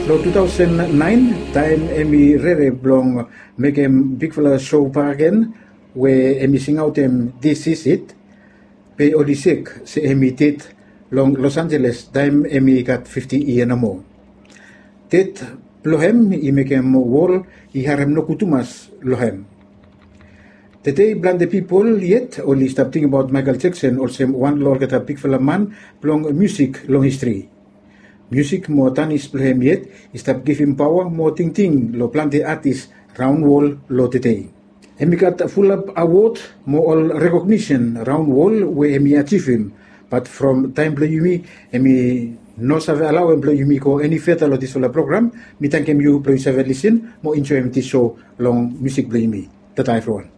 Lo 2009, time emi rere blong make em big fella show pa again, where emi sing out em This Is It, pe odisik se emi tit long Los Angeles, time emi got 50 year na mo. Tit lohem I make em wall I harem no kutumas lohem. Today, blind the people yet only stop thinking about Michael Jackson or some one lord get a big fella man long music long history. Music mo tanis plehem yet stop give him power mo ting lo plan the artist round wall lo today. Emi got full up award mo all recognition round wall where emi achieve him, but from time play yumi emi no save allow employ yumi ko any feta lo this program mi thank you play save listen mo enjoy this show long music play me. That everyone.